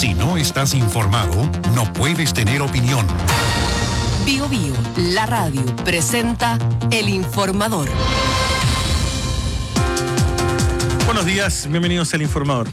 Si no estás informado, no puedes tener opinión. Bio Bio, la radio, presenta El Informador. Buenos días, bienvenidos al Informador.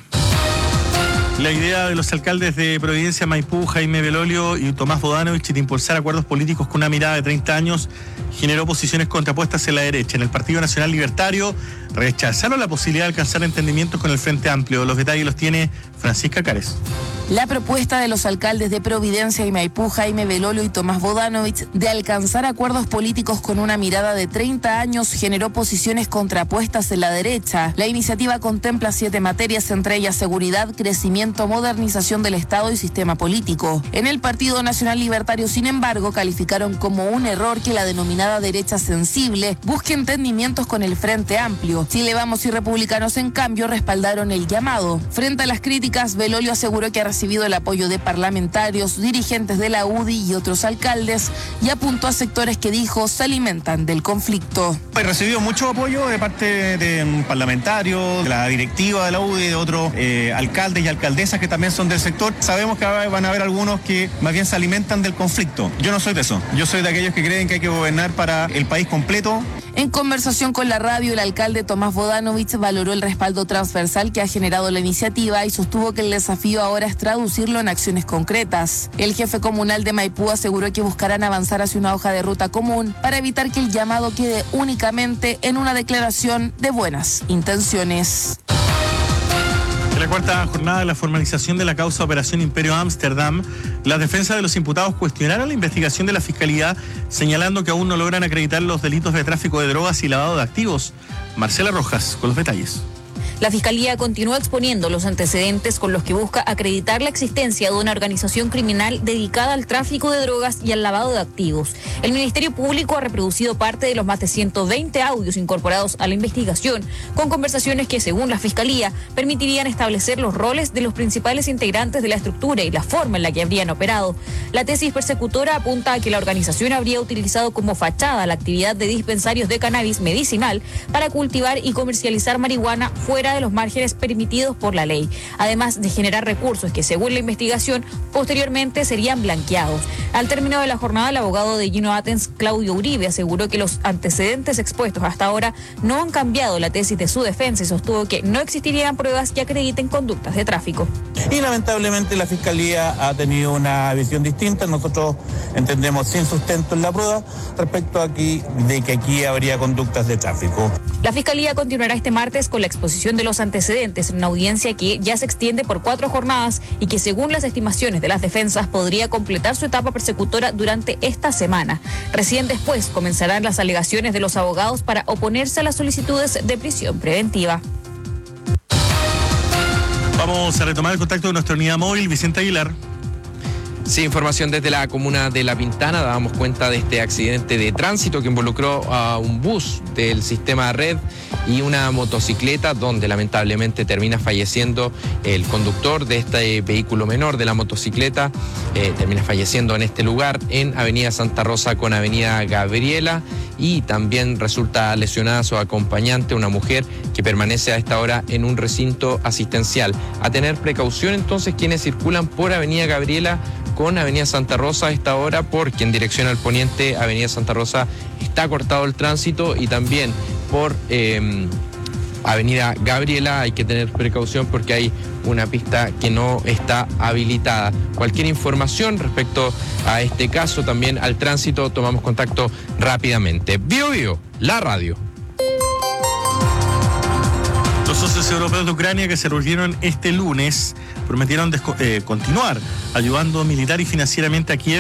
La idea de los alcaldes de Providencia, Maipú, Jaime Belolio y Tomás Bodanovich de impulsar acuerdos políticos con una mirada de 30 años generó posiciones contrapuestas en la derecha. En el Partido Nacional Libertario rechazaron la posibilidad de alcanzar entendimientos con el Frente Amplio. Los detalles los tiene Francisca Cares. La propuesta de los alcaldes de Providencia y Maipú, Jaime Belolio y Tomás Bodanovich, de alcanzar acuerdos políticos con una mirada de 30 años generó posiciones contrapuestas en la derecha. La iniciativa contempla 7 materias, entre ellas seguridad, crecimiento, modernización del Estado y sistema político. En el Partido Nacional Libertario, sin embargo, calificaron como un error que la denominada derecha sensible busque entendimientos con el Frente Amplio. Chile Vamos y Republicanos, en cambio, respaldaron el llamado. Frente a las críticas, Belolio aseguró que ha recibido el apoyo de parlamentarios, dirigentes de la UDI y otros alcaldes, y apuntó a sectores que dijo se alimentan del conflicto. He recibido mucho apoyo de parte de parlamentarios, de la directiva de la UDI, de otros alcaldes y alcaldesas que también son del sector. Sabemos que van a haber algunos que más bien se alimentan del conflicto. Yo no soy de eso. Yo soy de aquellos que creen que hay que gobernar para el país completo. En conversación con la radio, el alcalde Tomás Bodanovich valoró el respaldo transversal que ha generado la iniciativa y sostuvo que el desafío ahora es traducirlo en acciones concretas. El jefe comunal de Maipú aseguró que buscarán avanzar hacia una hoja de ruta común para evitar que el llamado quede únicamente en una declaración de buenas intenciones. En la cuarta jornada de la formalización de la causa Operación Imperio Ámsterdam, las defensas de los imputados cuestionaron la investigación de la Fiscalía, señalando que aún no logran acreditar los delitos de tráfico de drogas y lavado de activos. Marcela Rojas, con los detalles. La Fiscalía continúa exponiendo los antecedentes con los que busca acreditar la existencia de una organización criminal dedicada al tráfico de drogas y al lavado de activos. El Ministerio Público ha reproducido parte de los más de 120 audios incorporados a la investigación, con conversaciones que, según la Fiscalía, permitirían establecer los roles de los principales integrantes de la estructura y la forma en la que habrían operado. La tesis persecutora apunta a que la organización habría utilizado como fachada la actividad de dispensarios de cannabis medicinal para cultivar y comercializar marihuana fuera de los márgenes permitidos por la ley, además de generar recursos que, según la investigación, posteriormente serían blanqueados. Al término de la jornada, el abogado de Gino Athens, Claudio Uribe, aseguró que los antecedentes expuestos hasta ahora no han cambiado la tesis de su defensa y sostuvo que no existirían pruebas que acrediten conductas de tráfico. Y lamentablemente la Fiscalía ha tenido una visión distinta. Nosotros entendemos sin sustento en la prueba respecto de que aquí habría conductas de tráfico. La Fiscalía continuará este martes con la exposición de los antecedentes en una audiencia que ya se extiende por 4 jornadas y que, según las estimaciones de las defensas, podría completar su etapa persecutora durante esta semana. Recién después comenzarán las alegaciones de los abogados para oponerse a las solicitudes de prisión preventiva. Vamos a retomar el contacto de nuestra unidad móvil, Vicente Aguilar. Sí, información desde la comuna de La Pintana. Dábamos cuenta de este accidente de tránsito que involucró a un bus del sistema Red y una motocicleta, donde lamentablemente termina falleciendo el conductor de este vehículo menor de la motocicleta. Termina falleciendo en este lugar, en Avenida Santa Rosa con Avenida Gabriela, y también resulta lesionada su acompañante, una mujer que permanece a esta hora en un recinto asistencial. A tener precaución entonces quienes circulan por Avenida Gabriela con Avenida Santa Rosa a esta hora, porque en dirección al poniente Avenida Santa Rosa está cortado el tránsito, y también por Avenida Gabriela hay que tener precaución porque hay una pista que no está habilitada. Cualquier información respecto a este caso, también al tránsito, tomamos contacto rápidamente. Bio Bio, la radio. Los socios europeos de Ucrania, que se reunieron este lunes, prometieron continuar ayudando militar y financieramente a Kiev